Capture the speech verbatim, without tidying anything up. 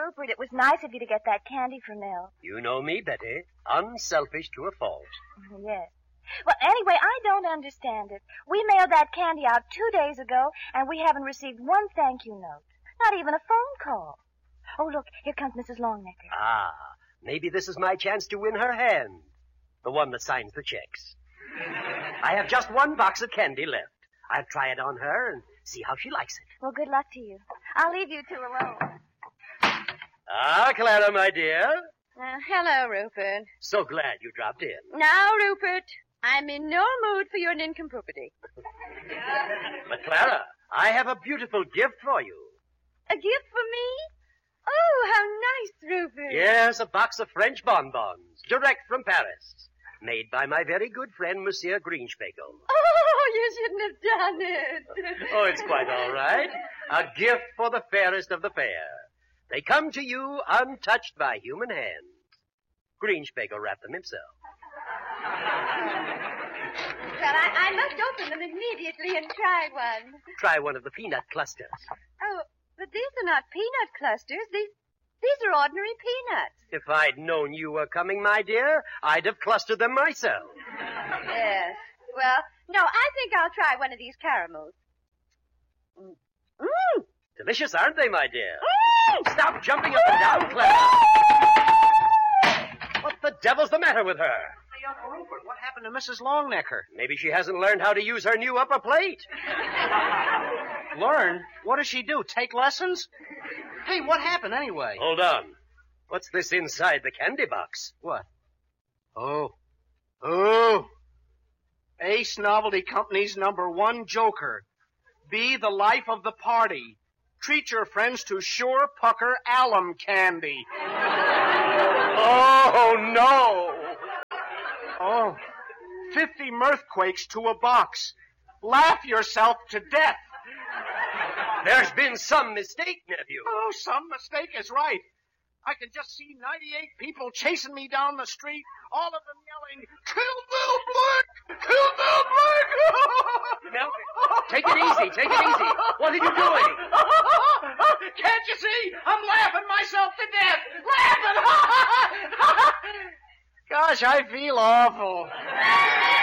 Rupert, it was nice of you to get that candy for Nell. You know me, Betty. Unselfish to a fault. Yes. Well, anyway, I don't understand it. We mailed that candy out two days ago, and we haven't received one thank you note. Not even a phone call. Oh, look, here comes Missus Longnecker. Ah, maybe this is my chance to win her hand. The one that signs the checks. I have just one box of candy left. I'll try it on her and see how she likes it. Well, good luck to you. I'll leave you two alone. Ah, Clara, my dear. Uh, hello, Rupert. So glad you dropped in. Now, Rupert, I'm in no mood for your nincompoopity. But, Clara, I have a beautiful gift for you. A gift for me? Oh, how nice, Rupert. Yes, a box of French bonbons, direct from Paris. Made by my very good friend, Monsieur Greenspiegel. Oh, you shouldn't have done it. Oh, it's quite all right. A gift for the fairest of the fair. They come to you untouched by human hands. Greenspiegel wrapped them himself. Well, I, I must open them immediately and try one. Try one of the peanut clusters. Oh, but these are not peanut clusters. These, these are ordinary peanuts. If I'd known you were coming, my dear, I'd have clustered them myself. Yes. Well, no, I think I'll try one of these caramels. Mmm. Delicious, aren't they, my dear? Mm. Stop jumping up and down, Clara. What the devil's the matter with her? Hey, Uncle Rupert, what happened to Missus Longnecker? Maybe she hasn't learned how to use her new upper plate. Learn? What does she do, take lessons? Hey, what happened anyway? Hold on. What's this inside the candy box? What? Oh. Oh. Ace Novelty Company's number one joker. Be the life of the party. Treat your friends to Sure Pucker alum candy. Oh, no. Oh. Fifty mirthquakes to a box. Laugh yourself to death. There's been some mistake, nephew. Oh, some mistake is right. I can just see ninety-eight people chasing me down the street, all of them yelling, Kill Bill Black! Kill Bill Black! Now, take it easy, take it easy. What are you doing? Can't you see? I'm laughing myself to death! Laughing! Gosh, I feel awful.